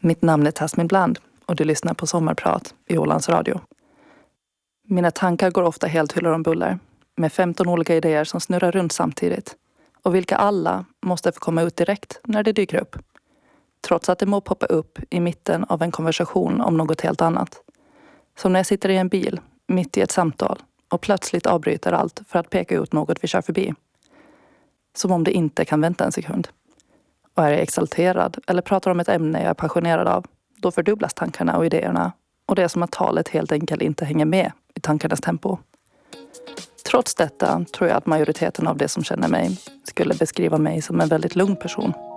Mitt namn är Tasmin Bland och du lyssnar på Sommarprat i Ålands Radio. Mina tankar går ofta helt huller om buller med 15 olika idéer som snurrar runt samtidigt och vilka alla måste få komma ut direkt när det dyker upp. Trots att det må poppa upp i mitten av en konversation om något helt annat. Som när jag sitter i en bil mitt i ett samtal och plötsligt avbryter allt för att peka ut något vi kör förbi. Som om det inte kan vänta en sekund. Och är jag exalterad eller pratar om ett ämne jag är passionerad av, då fördubblas tankarna och idéerna. Och det är som att talet helt enkelt inte hänger med i tankarnas tempo. Trots detta tror jag att majoriteten av de som känner mig skulle beskriva mig som en väldigt lugn person.